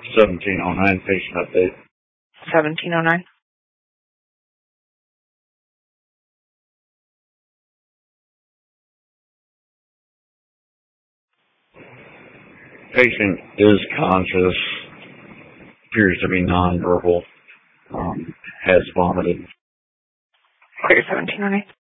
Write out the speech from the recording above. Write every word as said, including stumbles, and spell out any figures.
seventeen oh nine, patient update. seventeen oh nine. Patient is conscious, appears to be nonverbal, um, has vomited. Clear seventeen oh nine.